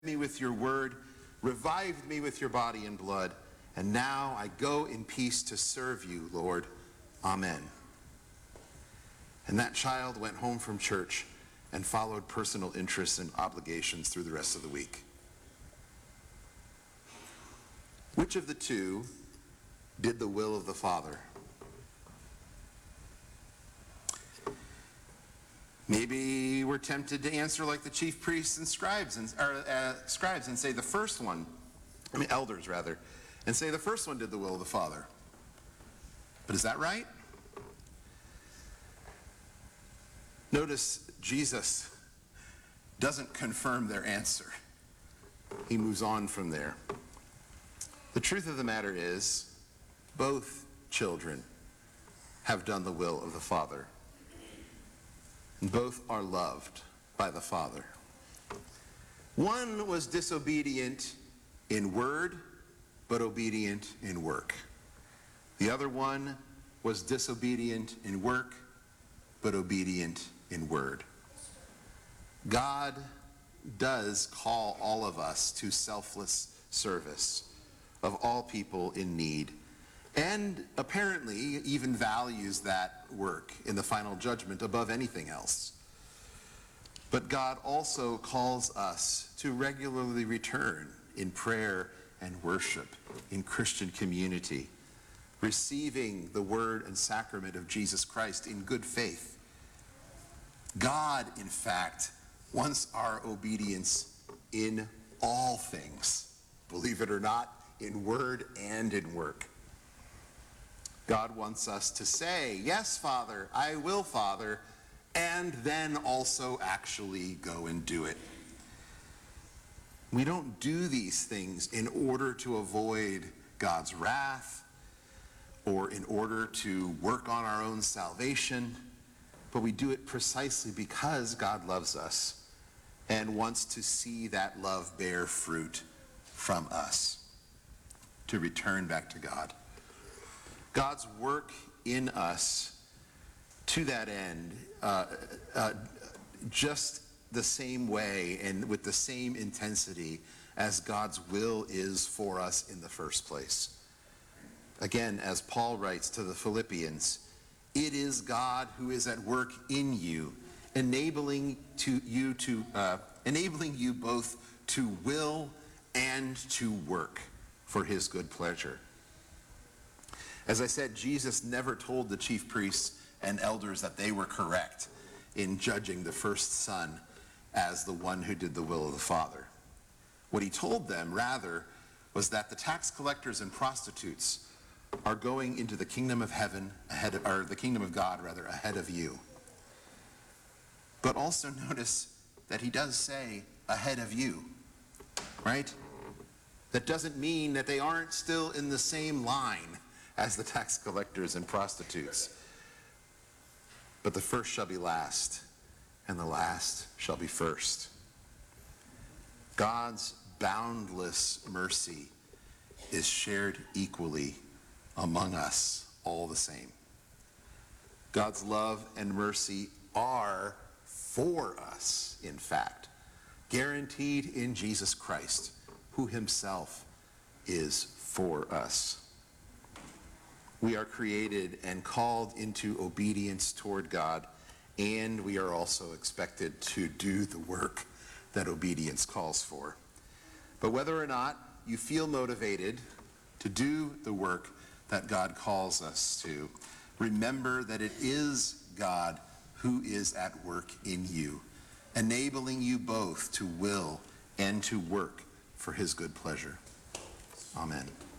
me with your word, revived me with your body and blood, and now I go in peace to serve you, Lord. Amen. And that child went home from church and followed personal interests and obligations through the rest of the week. Which of the two did the will of the Father? Maybe we're tempted to answer like the chief priests and scribes and say the first one, elders rather, and say the first one did the will of the Father. But is that right? Notice Jesus doesn't confirm their answer. He moves on from there. The truth of the matter is, both children have done the will of the Father. And both are loved by the Father. One was disobedient in word, but obedient in work. The other one was disobedient in work, but obedient in word. God does call all of us to selfless service of all people in need, and apparently even values that work in the final judgment above anything else. But God also calls us to regularly return in prayer and worship in Christian community, receiving the word and sacrament of Jesus Christ in good faith. God, in fact, wants our obedience in all things, believe it or not, in word and in work. God wants us to say, yes, Father, I will, Father, and then also actually go and do it. We don't do these things in order to avoid God's wrath or in order to work on our own salvation, but we do it precisely because God loves us and wants to see that love bear fruit from us, to return back to God. God's work in us to that end, just the same way and with the same intensity as God's will is for us in the first place. Again, as Paul writes to the Philippians, it is God who is at work in you, enabling you both to will and to work for his good pleasure. As I said, Jesus never told the chief priests and elders that they were correct in judging the first son as the one who did the will of the Father. What he told them, rather, was that the tax collectors and prostitutes are going into the kingdom of heaven the kingdom of God, ahead of you. But also notice that he does say ahead of you, right? That doesn't mean that they aren't still in the same line as the tax collectors and prostitutes. But the first shall be last, and the last shall be first. God's boundless mercy is shared equally among us all the same. God's love and mercy are for us, in fact, guaranteed in Jesus Christ, who himself is for us. We are created and called into obedience toward God, and we are also expected to do the work that obedience calls for. But whether or not you feel motivated to do the work that God calls us to, remember that it is God who is at work in you, enabling you both to will and to work for his good pleasure. Amen.